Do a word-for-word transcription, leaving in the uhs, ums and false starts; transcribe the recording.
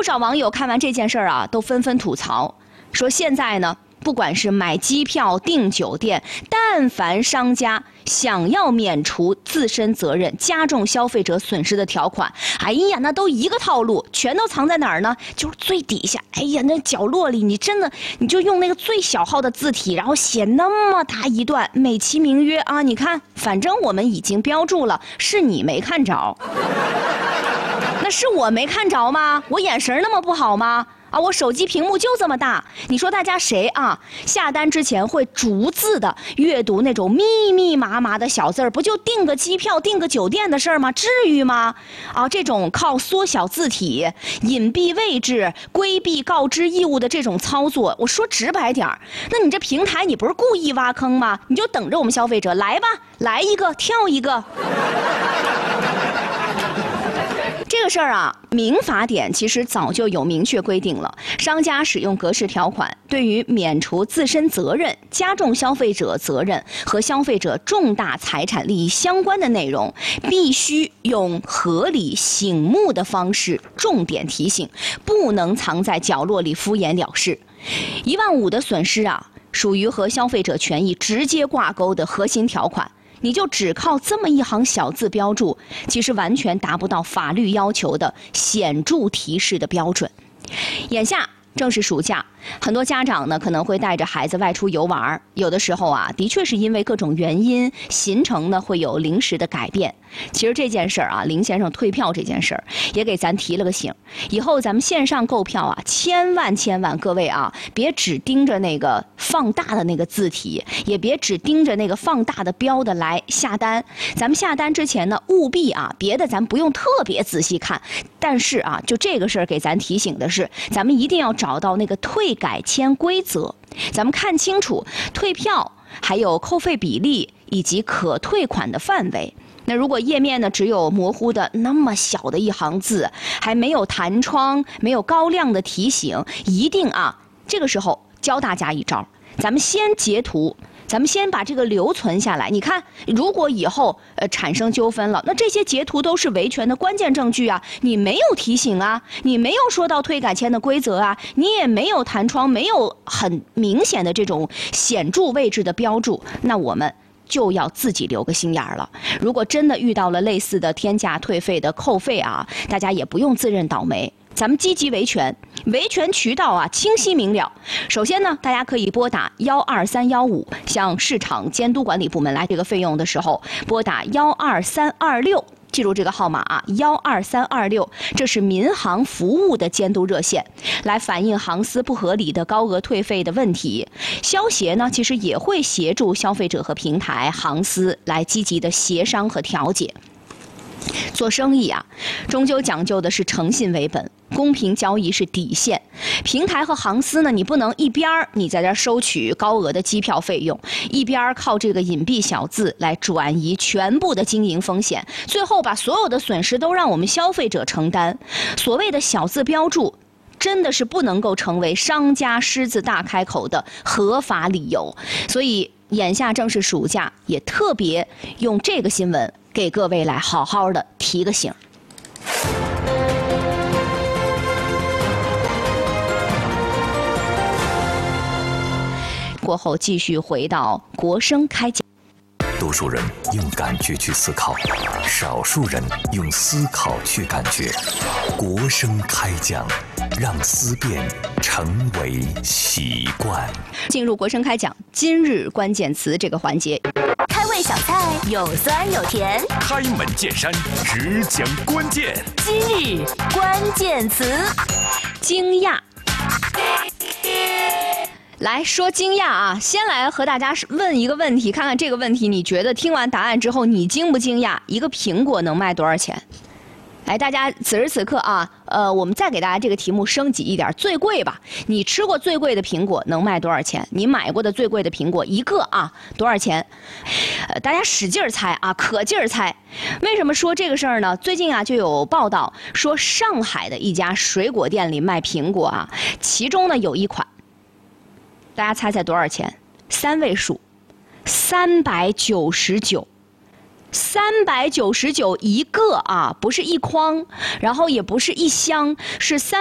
不少网友看完这件事儿啊，都纷纷吐槽，说现在呢，不管是买机票、订酒店，但凡商家想要免除自身责任、加重消费者损失的条款，哎呀，那都一个套路，全都藏在哪儿呢？就是最底下，哎呀，那角落里，你真的你就用那个最小号的字体，然后写那么大一段，美其名曰啊，你看，反正我们已经标注了，是你没看着。那是我没看着吗？我眼神那么不好吗？啊，我手机屏幕就这么大，你说大家谁啊下单之前会逐字的阅读那种密密麻麻的小字儿？不就订个机票、订个酒店的事儿吗？至于吗？啊，这种靠缩小字体、隐蔽位置、规避告知义务的这种操作，我说直白点儿，那你这平台你不是故意挖坑吗？你就等着我们消费者来吧，来一个跳一个。这个事儿啊，民法典其实早就有明确规定了，商家使用格式条款，对于免除自身责任、加重消费者责任和消费者重大财产利益相关的内容，必须用合理醒目的方式重点提醒，不能藏在角落里敷衍了事。一万五的损失啊，属于和消费者权益直接挂钩的核心条款。你就只靠这么一行小字标注，其实完全达不到法律要求的显著提示的标准。眼下正是暑假，很多家长呢可能会带着孩子外出游玩，有的时候啊，的确是因为各种原因，行程呢会有临时的改变。其实这件事儿啊，林先生退票这件事儿也给咱提了个醒，以后咱们线上购票啊，千万千万各位啊，别只盯着那个放大的那个字体，也别只盯着那个放大的标的来下单。咱们下单之前呢，务必啊，别的咱不用特别仔细看，但是啊，就这个事儿给咱提醒的是，咱们一定要找到那个退改签规则，咱们看清楚退票，还有扣费比例以及可退款的范围。那如果页面呢只有模糊的那么小的一行字，还没有弹窗，没有高亮的提醒，一定啊，这个时候教大家一招，咱们先截图，咱们先把这个留存下来。你看，如果以后呃产生纠纷了，那这些截图都是维权的关键证据啊。你没有提醒啊，你没有说到退改签的规则啊，你也没有弹窗，没有很明显的这种显著位置的标注，那我们就要自己留个心眼儿了。如果真的遇到了类似的天价退费的扣费啊，大家也不用自认倒霉，咱们积极维权，维权渠道啊清晰明了。首先呢，大家可以拨打幺二三幺五，向市场监督管理部门来这个费用的时候，拨打幺二三二六。记住这个号码啊，幺二三二六，这是民航服务的监督热线，来反映航司不合理的高额退费的问题。消协呢，其实也会协助消费者和平台、航司来积极的协商和调解。做生意啊，终究讲究的是诚信为本，公平交易是底线。平台和航司呢，你不能一边儿你在这儿收取高额的机票费用，一边儿靠这个隐蔽小字来转移全部的经营风险，最后把所有的损失都让我们消费者承担。所谓的小字标注，真的是不能够成为商家狮子大开口的合法理由。所以眼下正是暑假，也特别用这个新闻给各位来好好的提个醒。过后继续回到国声开讲。 多数人用感觉去思考，少数人用思考去感觉。国声开讲，让思辨成为习惯。 进入国声开讲今日关键词这个环节。 开胃小菜有酸有甜， 开门见山，只讲关键。 今日关键词， 惊讶。来说惊讶啊，先来和大家问一个问题，看看这个问题你觉得听完答案之后你惊不惊讶？一个苹果能卖多少钱？来，大家此时此刻啊，呃，我们再给大家这个题目升级一点，最贵吧？你吃过最贵的苹果能卖多少钱？你买过的最贵的苹果一个啊多少钱？呃，大家使劲猜啊，可劲儿猜。为什么说这个事儿呢？最近啊就有报道说，上海的一家水果店里卖苹果啊，其中呢有一款，大家猜猜多少钱？三位数，三百九十九。三百九十九一个啊，不是一筐，然后也不是一箱，是三。